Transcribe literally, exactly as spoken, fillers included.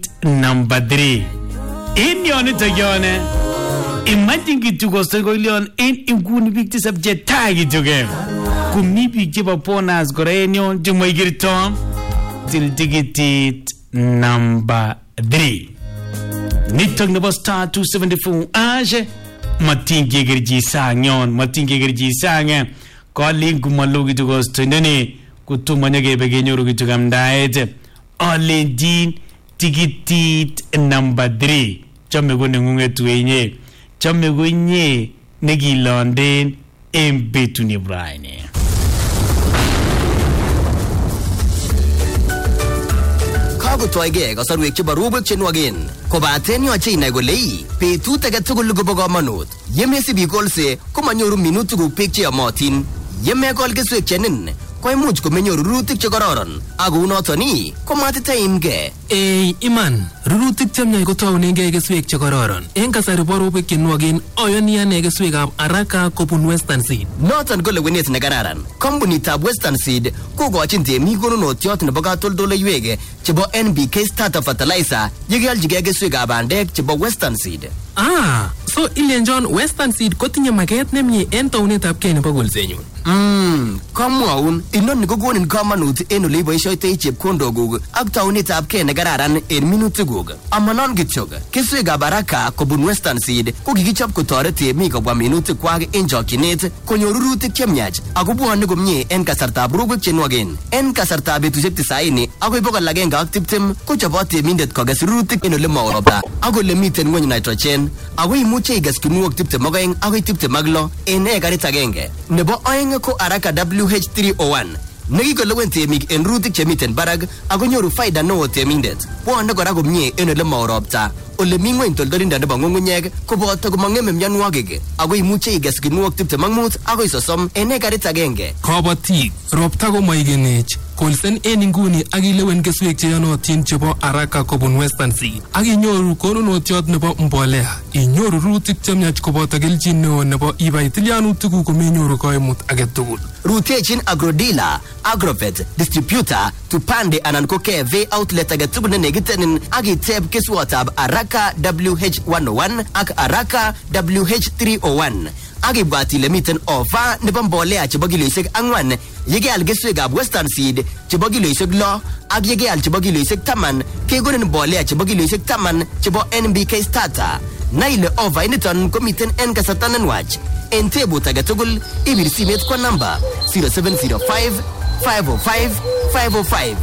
number three. In yonito yone, imagine kitukosto ko leon in inguni big subject tagi toge. Kumi big jiba ponas gorenyo jumoigirtom till digit number three. Nitok nebo star two seventy-four age matingi gerji sanyon matingi gerji sange calling kumalogi tukosto nene kutumanya gebe genyoru kitukamdaete Olendin tikitit number three. Chame ko nengunge tuenye. Chame ko nye negilonden embetu ni Brian. Kago toige kasarwek chebo rubek chenwagen. Kobaten yoche inai kole ii betut age tugul kobo kamanut. Yemesibi kolse komanyoru minutik pek cheyomotin. Yemekol keswek chenin koimuch komenyoru rurutik chekororon. Ako unoton ii komatitaimge. Eh, iman, rurutik chemyach kotaunengei keswek chekororon. En kasari bo rubek chenwogen ayoni ane keswekab Araka kobun Western Seed. Noton ko lewenet nekararan. Kompunitab Western Seed kokochin temik konunotiot nebo katoldoleiwek chebo N B K Starter Fertilizer yekealjigei keswekab bandek chebo Western Seed. Ah, so ilenjon Western Seed kotinye maket nemie en taunetab kei nebo kolsenyun. Mm, kamwaun inoni kokonin kamanut en ole iboisioitoi chepkondokuk ak taunetab kei nekararan en minutikuk. Amanon kityok, keswekab Araka kobun Western Seed ko kikichop kotoret temik kobwa minutikwak en chokchinet konyor rurutik chemyach ako bwone komie en kasartab rubek chenwogen. En kasartab betusiek tisaini akoi bokol agenge ak tiptem kochobot temindet kokes rurutik en ole mao ropta ak ole miten ngwony nitrogen ako imuche ikes kinuok tiptem ak oeng akoi tiptem ak lo en ekarit agenge. Nebo oeng ko Araka W H three oh one nekikolewen temik en rurutik chemiten barak ako nyoru faida neo temindet. Bwone kora komie en ole mao ropta ole mi ngweny toldolindo nebo ng'ung'unyek koboto komang'eme mionwogik ako imuche ikes kinuok tiptem ak mut akoi sosom en ekarit agenge. Kabatik, ropta komaigenech. Kolsen en inguni ak ilewen keswek cheyonotin chebo Araka kobun Western Seed. Ak inyoru konunotiot nebo mbolea. Inyoru rurutik chemyach koboto kelchin neo nebo ibai tilyanutikuk komenyoru koimut age tugul. Rutechin Agrodealer, Agrovet, Distributor, Tupande anan ko K V outlet age tugul nenekitenin ak iteb keswotab Araka W H one oh one ak Araka W H three oh one. Ak ibwat ile miten ofa nebo mbolea chebo kiloisiek ang'wan yekeal keswekab Western Seed chebo kiloisiek lo ak yekeal chebo kiloisiek taman kekonin mbolea chebo kiloisiek taman chebo N B K Starter. Na ile ofa initon komiten en kasarta nenwach. En tebut age tugul ibir simet kwa namba zero seven zero five five oh five five oh five.